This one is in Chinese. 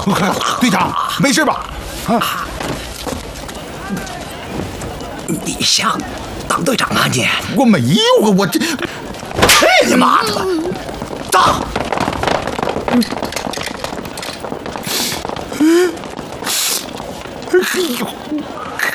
队长，没事吧？啊， 你想当队长啊你？ 我没有啊，我这…… 去你妈的吧！